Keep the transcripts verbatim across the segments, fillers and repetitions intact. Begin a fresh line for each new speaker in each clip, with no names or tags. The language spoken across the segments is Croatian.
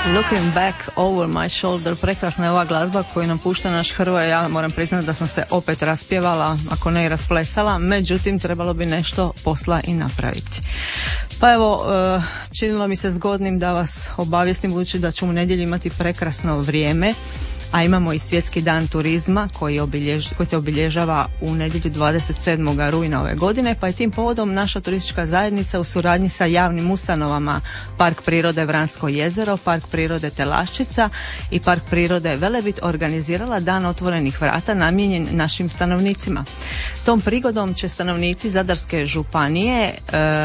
Looking Back Over My Shoulder, prekrasna je ova glazba koju nam pušta naš Hrvoje. Ja moram priznati da sam se opet raspjevala, ako ne i rasplesala, međutim trebalo bi nešto posla i napraviti. Pa evo, činilo mi se zgodnim da vas obavijestim, budući da ću u nedjelju imati prekrasno vrijeme, a imamo i Svjetski dan turizma koji, obiljež, koji se obilježava u nedjelju dvadeset sedmog rujna ove godine, pa je tim povodom naša turistička zajednica u suradnji sa javnim ustanovama Park prirode Vransko jezero, Park prirode Telaščica i Park prirode Velebit organizirala dan otvorenih vrata namijenjen našim stanovnicima. Tom prigodom će stanovnici Zadarske županije e,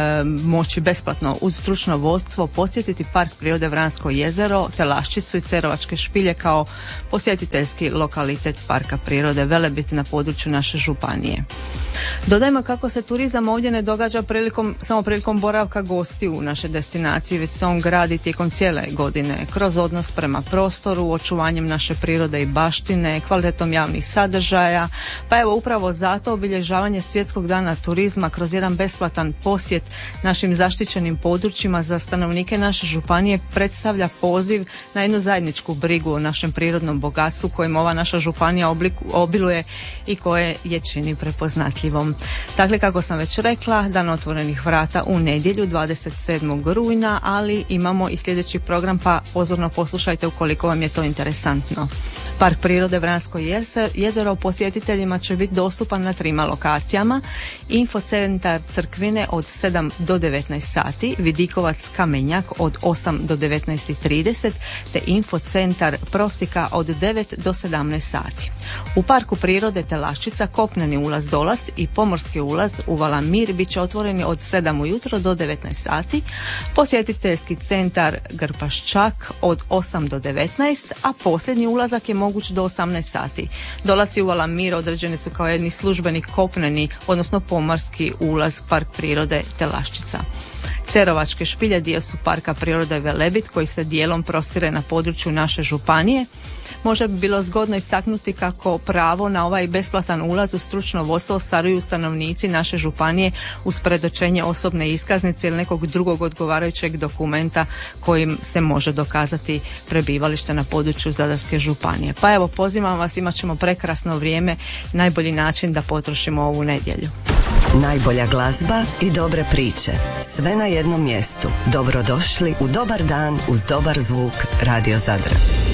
moći besplatno uz stručno vodstvo posjetiti Park prirode Vransko jezero, Telaščicu i Cerovačke špilje kao posjetiteljski lokalitet Parka prirode Velebit na području naše županije. Dodajmo kako se turizam ovdje ne događa prilikom, samo prilikom boravka gostiju u našoj destinaciji, već se on gradi tijekom cijele godine kroz odnos prema prostoru, očuvanjem naše prirode i baštine, kvalitetom javnih sadržaja. Pa evo upravo zato obilježavanje Svjetskog dana turizma kroz jedan besplatan posjet našim zaštićenim područjima za stanovnike naše županije predstavlja poziv na jednu zajedničku brigu o našem prirodnom bogatstvu kojim ova naša županija obliku, obiluje i koje je čini prepoznatljivom. Dakle, kako sam već rekla, dan otvorenih vrata u nedjelju dvadeset sedmog rujna, ali imamo i sljedeći program, pa pozorno poslušajte ukoliko vam je to interesantno. Park prirode Vransko jezero posjetiteljima će biti dostupan na trima lokacijama: Infocentar Crkvine od sedam do devetnaest sati, Vidikovac Kamenjak od osam do devetnaest i trideset te Infocentar Prosika od devet do sedamnaest sati. U Parku prirode Telaščica kopneni ulaz Dolac i pomorski ulaz Uvala Mir bit će otvoreni od sedam ujutro do devetnaest sati, posjetiteljski centar Grpaščak od osam do devetnaest, a posljednji ulazak je moguć do osamnaest sati. Dolac i Uvala Mir određeni su kao jedni službeni kopneni, odnosno pomorski ulaz Park prirode Telaščica. Cerovačke špilje dio su Parka prirode Velebit koji se dijelom prostire na području naše županije. Možda bi bilo zgodno istaknuti kako pravo na ovaj besplatan ulaz u stručno vodstvo ostvaruju stanovnici naše županije uz predočenje osobne iskaznice ili nekog drugog odgovarajućeg dokumenta kojim se može dokazati prebivalište na području Zadarske županije. Pa evo, pozivam vas, imat ćemo prekrasno vrijeme, najbolji način da potrošimo ovu nedjelju.
Najbolja glazba i dobre priče, sve na jednom mjestu. Dobrodošli u dobar dan uz dobar zvuk Radio Zadra.